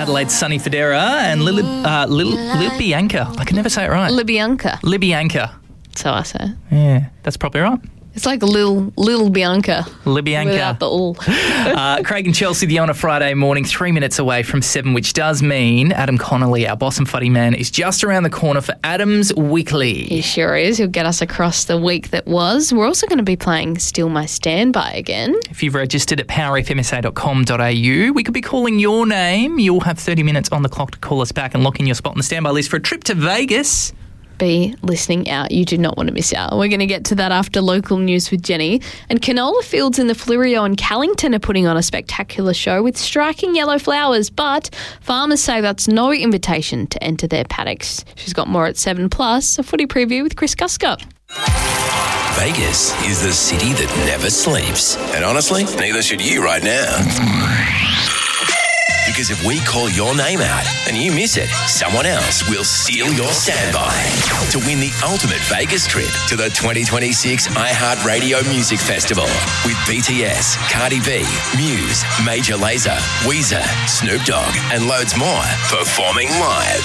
Adelaide's Sunny Federa and Lil Bianca. I can never say it right. Libianca. Libianca. That's how I say it. Yeah, that's probably right. It's like Lil Bianca. Libianca. Without the all. Craig and Chelsea, the on a Friday morning, 3 minutes away from 7, which does mean Adam Connolly, our boss and fuddy man, is just around the corner for Adam's Weekly. He sure is. He'll get us across the week that was. We're also going to be playing Steal My Standby again. If you've registered at powerfmsa.com.au, we could be calling your name. You'll have 30 minutes on the clock to call us back and lock in your spot on the standby list for a trip to Vegas. Be listening out. You do not want to miss out. We're going to get to that after local news with Jenny. And canola fields in the Fleurieu and Callington are putting on a spectacular show with striking yellow flowers, but farmers say that's no invitation to enter their paddocks. She's got more at 7 plus. A footy preview with Chris Guska. Vegas is the city that never sleeps. And honestly, neither should you right now. Because if we call your name out and you miss it, someone else will steal your standby to win the ultimate Vegas trip to the 2026 iHeartRadio Music Festival with BTS, Cardi B, Muse, Major Lazer, Weezer, Snoop Dogg, and loads more performing live.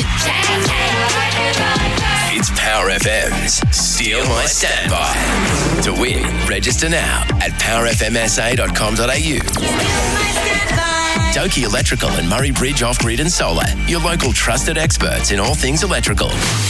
It's Power FM's Steal My Standby. To win, register now at powerfmsa.com.au. Doki Electrical and Murray Bridge Off-Grid and Solar, your local trusted experts in all things electrical.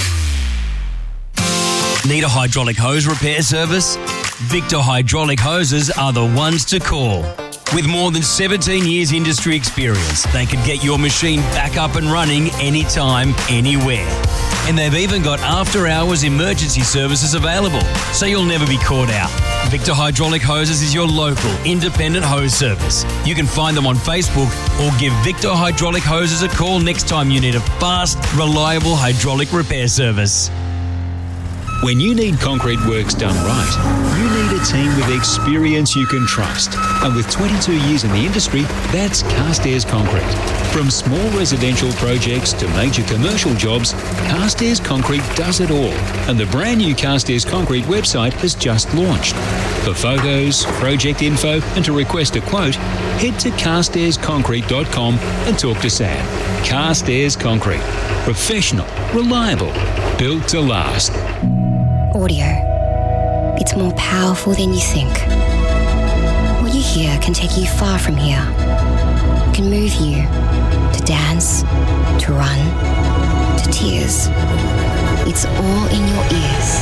Need a hydraulic hose repair service? Victor Hydraulic Hoses are the ones to call. With more than 17 years industry experience, they can get your machine back up and running anytime, anywhere. And they've even got after-hours emergency services available, so you'll never be caught out. Victor Hydraulic Hoses is your local independent hose service. You can find them on Facebook or give Victor Hydraulic Hoses a call next time you need a fast, reliable hydraulic repair service. When you need concrete works done right, you need a team with experience you can trust. And with 22 years in the industry, that's Carstairs Concrete. From small residential projects to major commercial jobs, Carstairs Concrete does it all. And the brand new Carstairs Concrete website has just launched. For photos, project info, and to request a quote, head to carstairsconcrete.com and talk to Sam. Carstairs Concrete. Professional, reliable, built to last. Audio. It's more powerful than you think. What you hear can take you far from here. It can move you to dance, to run, to tears. It's all in your ears.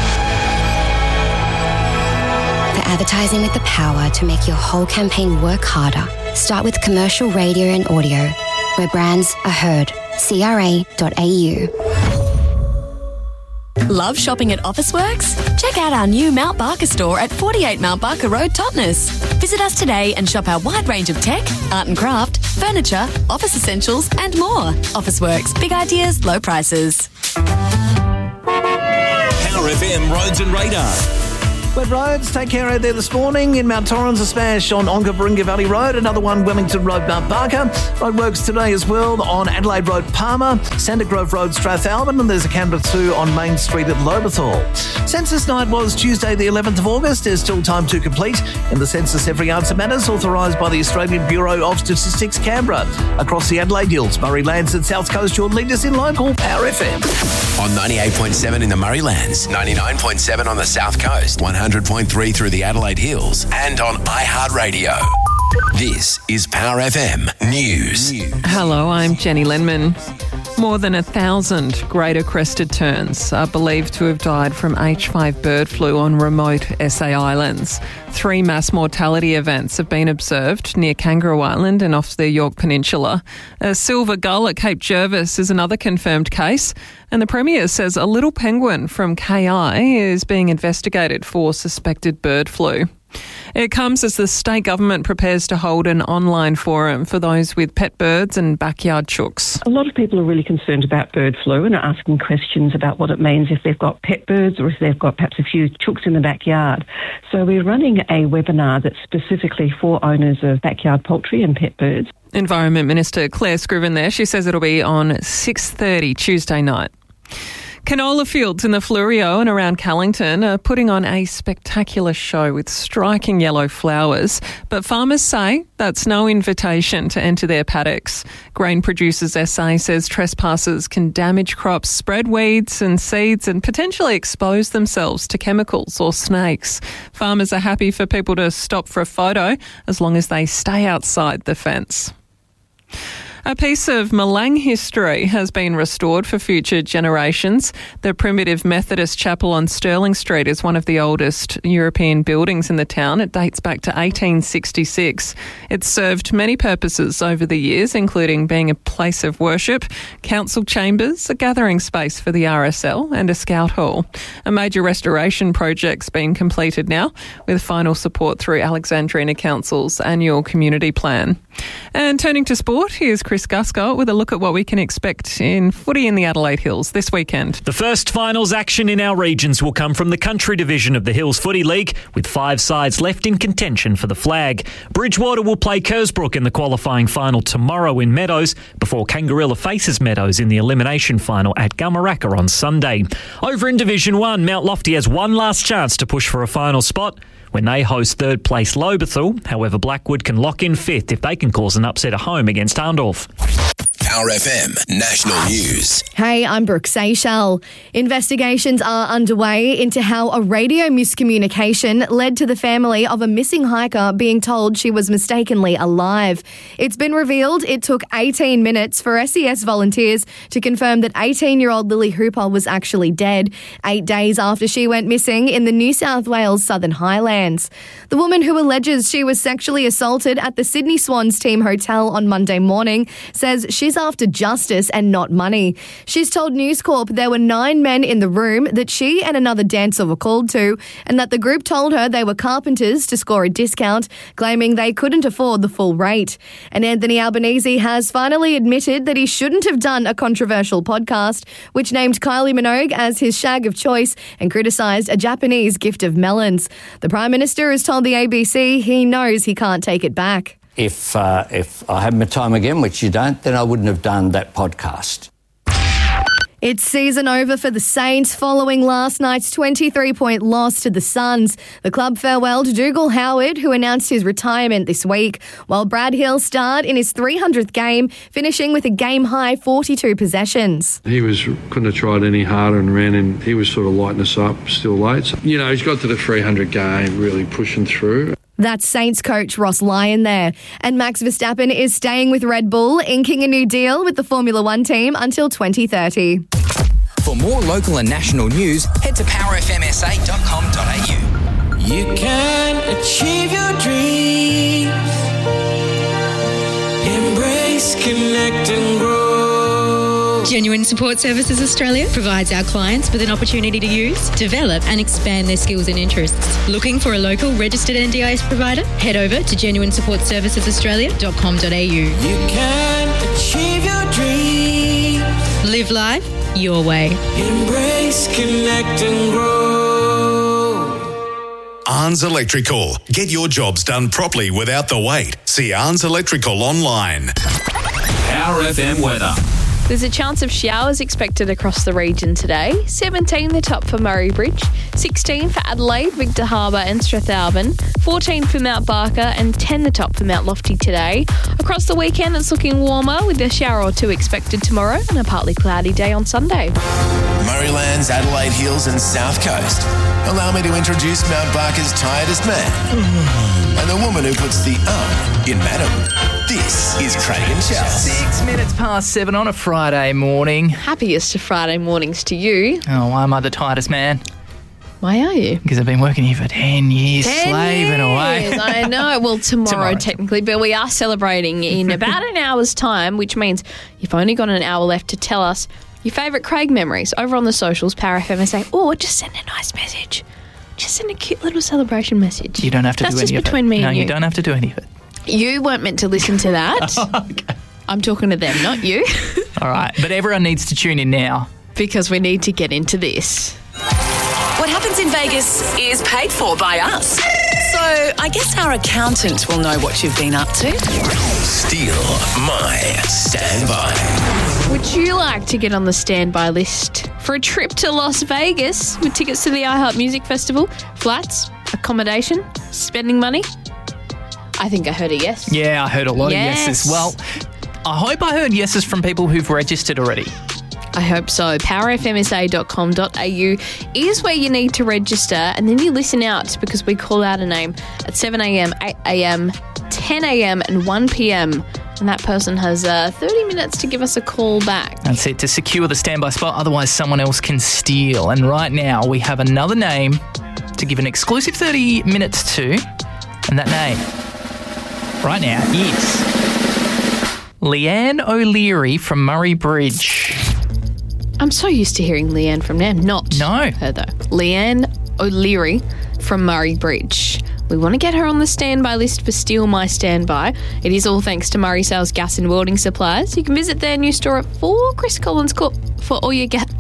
For advertising with the power to make your whole campaign work harder, start with commercial radio and audio, where brands are heard. CRA.au. Love shopping at Officeworks? Check out our new Mount Barker store at 48 Mount Barker Road, Totnes. Visit us today and shop our wide range of tech, art and craft, furniture, office essentials and more. Officeworks. Big ideas, low prices. Power FM Roads and Radar. Wet roads, take care out there this morning. In Mount Torrens, a smash on Onkaparinga Valley Road. Another one, Wellington Road, Mount Barker. Roadworks today as well on Adelaide Road, Palmer. Santa Grove Road, Strathalbyn. And there's a Canberra 2 on Main Street at Lobethal. Census night was Tuesday the 11th of August. There's still time to complete. In the census, every answer matters, authorised by the Australian Bureau of Statistics, Canberra. Across the Adelaide Hills, Murray Lands and South Coast, your leaders in local Power FM. On 98.7 in the Murray Lands, 99.7 on the South Coast, 100.3 through the Adelaide Hills, and on iHeartRadio. This is Power FM News. Hello, I'm Jenny Lenman. More than 1,000 greater crested terns are believed to have died from H5 bird flu on remote SA Islands. 3 mass mortality events have been observed near Kangaroo Island and off the York Peninsula. A silver gull at Cape Jervis is another confirmed case, and the Premier says a little penguin from KI is being investigated for suspected bird flu. It comes as the state government prepares to hold an online forum for those with pet birds and backyard chooks. A lot of people are really concerned about bird flu and are asking questions about what it means if they've got pet birds or if they've got perhaps a few chooks in the backyard. So we're running a webinar that's specifically for owners of backyard poultry and pet birds. Environment Minister Claire Scriven there. She says it'll be on 6:30 Tuesday night. Canola fields in the Fleurieu and around Callington are putting on a spectacular show with striking yellow flowers, but farmers say that's no invitation to enter their paddocks. Grain Producers SA says trespassers can damage crops, spread weeds and seeds and potentially expose themselves to chemicals or snakes. Farmers are happy for people to stop for a photo as long as they stay outside the fence. A piece of Malang history has been restored for future generations. The primitive Methodist chapel on Stirling Street is one of the oldest European buildings in the town. It dates back to 1866. It's served many purposes over the years, including being a place of worship, council chambers, a gathering space for the RSL and a scout hall. A major restoration project's been completed now, with final support through Alexandrina Council's annual community plan. And turning to sport, here's Chris Guscott with a look at what we can expect in footy in the Adelaide Hills this weekend. The first finals action in our regions will come from the country division of the Hills Footy League, with 5 sides left in contention for the flag. Bridgewater will play Kersbrook in the qualifying final tomorrow in Meadows, before Kangarilla faces Meadows in the elimination final at Gamaraka on Sunday. Over in Division 1, Mount Lofty has one last chance to push for a final spot when they host third place Lobethal. However, Blackwood can lock in 5th if they can cause an upset at home against Arndorf. Power FM National News. Hey, I'm Brooke Seychelles. Investigations are underway into how a radio miscommunication led to the family of a missing hiker being told she was mistakenly alive. It's been revealed it took 18 minutes for SES volunteers to confirm that 18-year-old Lily Hooper was actually dead, 8 days after she went missing in the New South Wales Southern Highlands. The woman who alleges she was sexually assaulted at the Sydney Swans team hotel on Monday morning says she's after justice and not money. She's told News Corp there were 9 men in the room that she and another dancer were called to, and that the group told her they were carpenters to score a discount, claiming they couldn't afford the full rate. And Anthony Albanese has finally admitted that he shouldn't have done a controversial podcast, which named Kylie Minogue as his shag of choice and criticised a Japanese gift of melons. The Prime Minister has told the ABC he knows he can't take it back. If I had my time again, which you don't, then I wouldn't have done that podcast. It's season over for the Saints following last night's 23-point loss to the Suns. The club farewelled Dougal Howard, who announced his retirement this week, while Brad Hill starred in his 300th game, finishing with a game-high 42 possessions. He couldn't have tried any harder and ran, and he was sort of lighting us up still late. So, he's got to the 300 game, really pushing through. That's Saints coach Ross Lyon there. And Max Verstappen is staying with Red Bull, inking a new deal with the Formula One team until 2030. For more local and national news, head to powerfmsa.com.au. You can achieve your dreams. Embrace, connect and grow. Genuine Support Services Australia provides our clients with an opportunity to use, develop and expand their skills and interests. Looking for a local registered NDIS provider? Head over to genuinesupportservicesaustralia.com.au. You can achieve your dreams. Live life your way. Embrace, connect and grow. Arns Electrical. Get your jobs done properly without the wait. See Arns Electrical online. Power FM weather. There's a chance of showers expected across the region today. 17 the top for Murray Bridge, 16 for Adelaide, Victor Harbour and Strathalbyn, 14 for Mount Barker and 10 the top for Mount Lofty today. Across the weekend it's looking warmer with a shower or two expected tomorrow and a partly cloudy day on Sunday. Murraylands, Adelaide Hills and South Coast. Allow me to introduce Mount Barker's tiredest man and the woman who puts the in Madam. This is Craig and Chelsea. 6 minutes past 7 on a Friday morning. Happiest of Friday mornings to you. Oh, why am I the tightest man? Why are you? Because I've been working here for 10 years, slaving away. I know. Well, tomorrow technically, but we are celebrating in about an hour's time, which means you've only got an hour left to tell us your favourite Craig memories over on the socials, Power FM, say, just send a nice message. Just send a cute little celebration message. You don't have to do any of it. That's just between me and you. No, you don't have to do any of it. You weren't meant to listen to that. Okay. I'm talking to them, not you. All right, but everyone needs to tune in now. Because we need to get into this. What happens in Vegas is paid for by us. So I guess our accountant will know what you've been up to. Steal my standby. Would you like to get on the standby list for a trip to Las Vegas with tickets to the iHeart Music Festival, flights, accommodation, spending money? I think I heard a yes. Yeah, I heard a lot of yeses. Well, I hope I heard yeses from people who've registered already. I hope so. powerfmsa.com.au is where you need to register, and then you listen out because we call out a name at 7 a.m, 8 a.m, 10 a.m, and 1 p.m. And that person has 30 minutes to give us a call back. That's it, to secure the standby spot. Otherwise, someone else can steal. And right now, we have another name to give an exclusive 30 minutes to. And that name, right now, is Leanne O'Leary from Murray Bridge. I'm so used to hearing Leanne from now. Not her, though. Leanne O'Leary from Murray Bridge. We want to get her on the standby list for Steal My Standby. It is all thanks to Murray Sales Gas and Welding Supplies. You can visit their new store at 4 Chris Collins Court for all your gas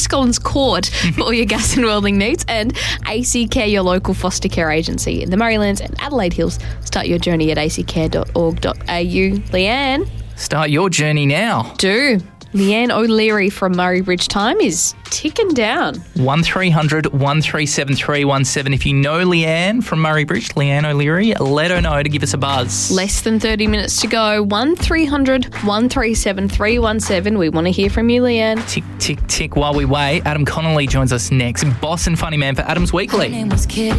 and welding needs, and AC Care, your local foster care agency in the Murraylands and Adelaide Hills. Start your journey at ackcare.org.au. Leanne, start your journey now. Do. Leanne O'Leary from Murray Bridge. Time is ticking down. 1300 137 317. If you know Leanne from Murray Bridge, Leanne O'Leary, let her know to give us a buzz. Less than 30 minutes to go. 1300 137 317. We want to hear from you, Leanne. Tick, tick, tick. While we wait, Adam Connolly joins us next. Boss and funny man for Adam's Weekly.